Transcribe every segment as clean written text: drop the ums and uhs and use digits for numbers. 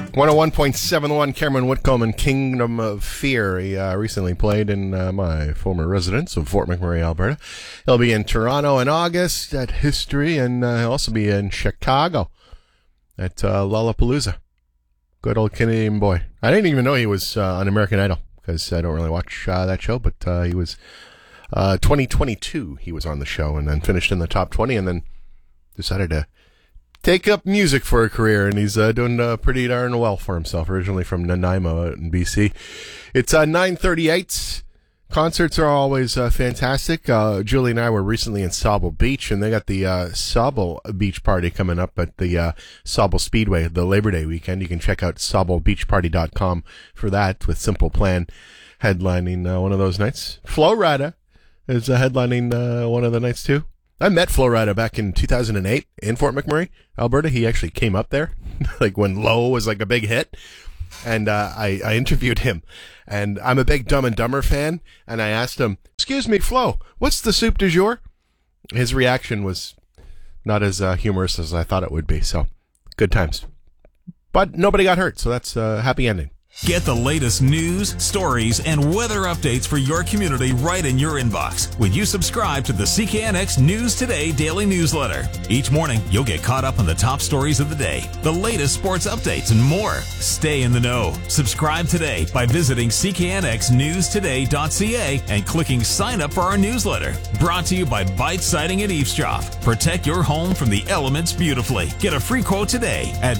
101.71 Cameron Whitcomb and Kingdom of Fear. He recently played in my former residence of Fort McMurray, Alberta. He'll be in Toronto in August at History, and he'll also be in Chicago at Lollapalooza. Good old Canadian boy. I didn't even know he was on American Idol because I don't really watch that show, but he was 2022 he was on the show and then finished in the top 20 and then decided to take up music for a career, and he's doing pretty darn well for himself, originally from Nanaimo out in BC. It's 9:38. Concerts are always fantastic. Julie and I were recently in Sauble Beach, and they got the Sauble Beach Party coming up at the Sauble Speedway, the Labor Day weekend. You can check out saublebeachparty.com for that, with Simple Plan headlining one of those nights. Flo Rida is headlining one of the nights, too. I met Flo Rida back in 2008 in Fort McMurray, Alberta. He actually came up there, like when Low was like a big hit. And I interviewed him. And I'm a big Dumb and Dumber fan. And I asked him, "Excuse me, Flo, what's the soup du jour?" His reaction was not as humorous as I thought it would be. So, good times. But nobody got hurt, so that's a happy ending. Get the latest news, stories, and weather updates for your community right in your inbox when you subscribe to the CKNX News Today daily newsletter. Each morning, you'll get caught up on the top stories of the day, the latest sports updates, and more. Stay in the know. Subscribe today by visiting cknxnewstoday.ca and clicking sign up for our newsletter. Brought to you by Bite Siding and Eavesdrop. Protect your home from the elements beautifully. Get a free quote today at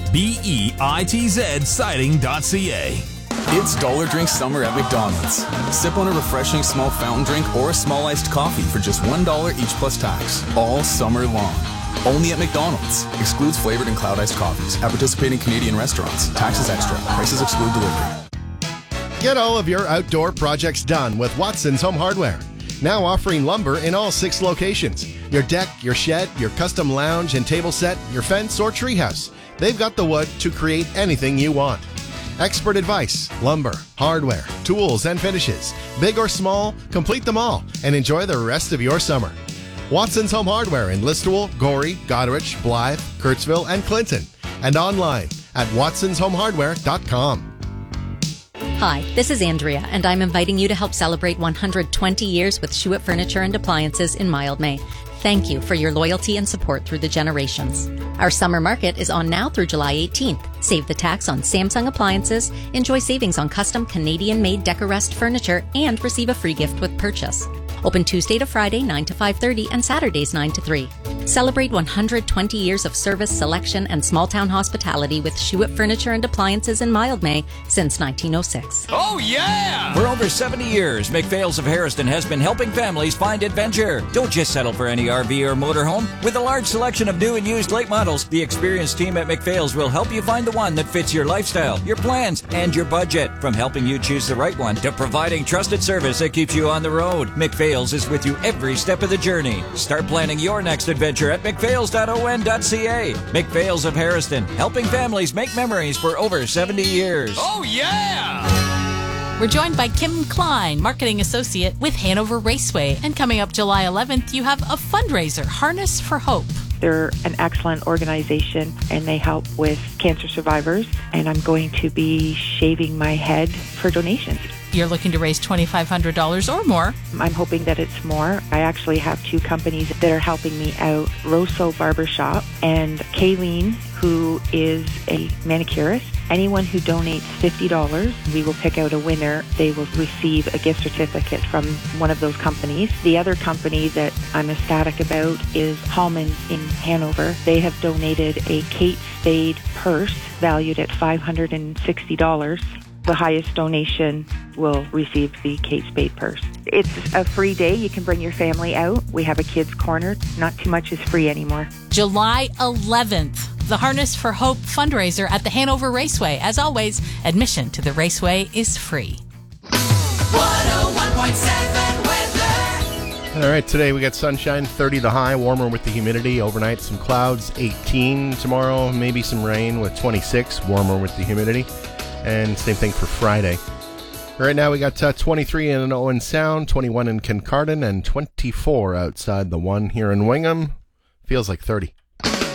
BEITZsiding.ca. It's Dollar Drink Summer at McDonald's. Sip on a refreshing small fountain drink or a small iced coffee for just $1 each plus tax, all summer long. Only at McDonald's. Excludes flavored and cloud iced coffees at participating Canadian restaurants. Taxes extra. Prices exclude delivery. Get all of your outdoor projects done with Watson's Home Hardware. Now offering lumber in all 6 locations. Your deck, your shed, your custom lounge and table set, your fence or treehouse. They've got the wood to create anything you want. Expert advice, lumber, hardware, tools, and finishes. Big or small, complete them all and enjoy the rest of your summer. Watson's Home Hardware in Listowel, Gorey, Goderich, Blythe, Kurtzville, and Clinton. And online at watsonshomehardware.com. Hi, this is Andrea, and I'm inviting you to help celebrate 120 years with Schuett Furniture and Appliances in Mildmay. Thank you for your loyalty and support through the generations. Our summer market is on now through July 18th. Save the tax on Samsung appliances, enjoy savings on custom Canadian-made Decorest furniture, and receive a free gift with purchase. Open Tuesday to Friday, 9 to 5:30, and Saturdays, 9 to 3. Celebrate 120 years of service, selection, and small-town hospitality with Schuett Furniture and Appliances in Mildmay since 1906. Oh, yeah! For over 70 years, McPhail's of Harrison has been helping families find adventure. Don't just settle for any RV or motorhome. With a large selection of new and used late models, the experienced team at McPhail's will help you find the one that fits your lifestyle, your plans, and your budget. From helping you choose the right one to providing trusted service that keeps you on the road, McPhail's is with you every step of the journey. Start planning your next adventure at mcphails.on.ca. McPhails of Harrison, helping families make memories for over 70 years. Oh, yeah! We're joined by Kim Klein, Marketing Associate with Hanover Raceway. And coming up July 11th, you have a fundraiser, Harness for Hope. They're an excellent organization, and they help with cancer survivors. And I'm going to be shaving my head for donations. You're looking to raise $2,500 or more. I'm hoping that it's more. I actually have 2 companies that are helping me out, Rosso Barbershop and Kayleen, who is a manicurist. Anyone who donates $50, we will pick out a winner. They will receive a gift certificate from one of those companies. The other company that I'm ecstatic about is Hallman in Hanover. They have donated a Kate Spade purse valued at $560. The highest donation will receive the Kate Spade purse. It's a free day. You can bring your family out. We have a kids' corner. Not too much is free anymore. July 11th, the Harness for Hope fundraiser at the Hanover Raceway. As always, admission to the raceway is free. 101.7 weather. All right, today we got sunshine, 30 the high, warmer with the humidity. Overnight, some clouds, 18 tomorrow, maybe some rain with 26, warmer with the humidity. And same thing for Friday. Right now we got 23 in Owen Sound, 21 in Kincardine, and 24 outside the one here in Wingham. Feels like 30.